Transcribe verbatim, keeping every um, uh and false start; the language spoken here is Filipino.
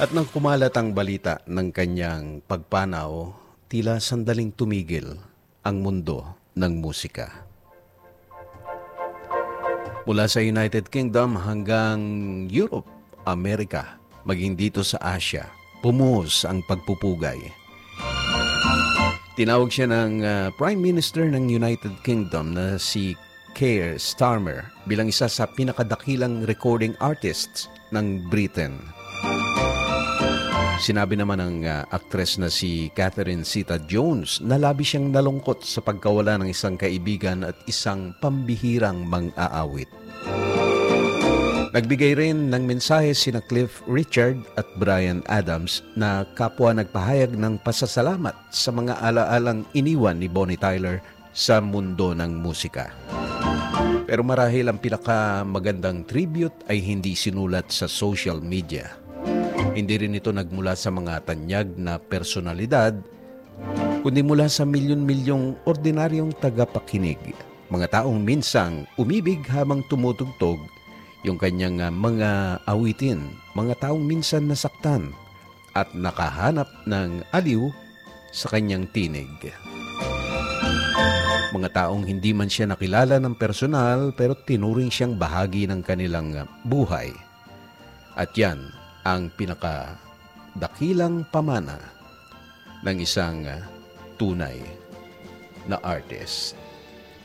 At nang kumalat ang balita ng kanyang pagpanaw, tila sandaling tumigil ang mundo ng musika. Mula sa United Kingdom hanggang Europe, Amerika, maging dito sa Asia, pumuhos ang pagpupugay. Tinawag siya ng uh, Prime Minister ng United Kingdom na si Keir Starmer bilang isa sa pinakadakilang recording artists ng Britain. Sinabi naman ng uh, aktres na si Catherine Zeta-Jones na labi siyang nalungkot sa pagkawala ng isang kaibigan at isang pambihirang mang-aawit. Nagbigay rin ng mensahe sina Cliff Richard at Bryan Adams na kapwa nagpahayag ng pasasalamat sa mga alaalang iniwan ni Bonnie Tyler sa mundo ng musika. Pero marahil ang pinakamagandang tribute ay hindi sinulat sa social media. Hindi rin ito nagmula sa mga tanyag na personalidad, kundi mula sa milyon-milyong ordinaryong tagapakinig. Mga taong minsang umibig habang tumutugtog yung kanyang uh, mga awitin, mga taong minsan nasaktan at nakahanap ng aliw sa kanyang tinig. Mga taong hindi man siya nakilala ng personal pero tinuring siyang bahagi ng kanilang uh, buhay. At yan ang pinakadakilang pamana ng isang uh, tunay na artist.